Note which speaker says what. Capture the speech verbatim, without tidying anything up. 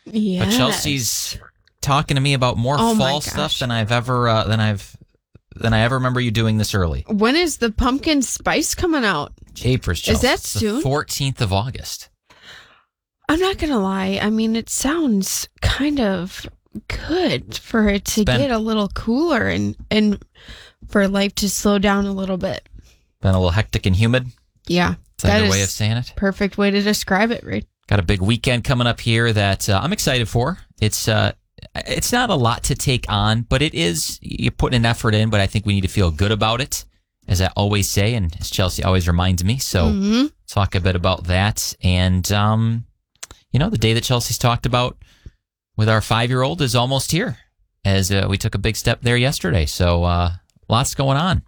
Speaker 1: Yes.
Speaker 2: But Chelsea's talking to me about more
Speaker 1: Oh my
Speaker 2: fall
Speaker 1: gosh.
Speaker 2: stuff than I've ever uh, than I've than I ever remember you doing this early.
Speaker 1: When is the pumpkin spice coming out?
Speaker 2: Japers, Chelsea.
Speaker 1: Is that
Speaker 2: It's
Speaker 1: soon?
Speaker 2: The fourteenth of August.
Speaker 1: I'm not going to lie. I mean, it sounds kind of good for it to
Speaker 2: been-
Speaker 1: get a little cooler and, and for life to slow down a little bit.
Speaker 2: Been a little hectic and humid.
Speaker 1: Yeah.
Speaker 2: Is that, a good way
Speaker 1: is
Speaker 2: of saying it?
Speaker 1: perfect way to describe it, right?
Speaker 2: Got a big weekend coming up here that uh, I'm excited for. It's uh, it's not a lot to take on, but it is, you're putting an effort in, but I think we need to feel good about it, as I always say, and as Chelsea always reminds me. So
Speaker 1: Mm-hmm.
Speaker 2: talk a bit about that. And, um, you know, the day that Chelsea's talked about with our five-year-old is almost here, as uh, we took a big step there yesterday. So uh, lots going on.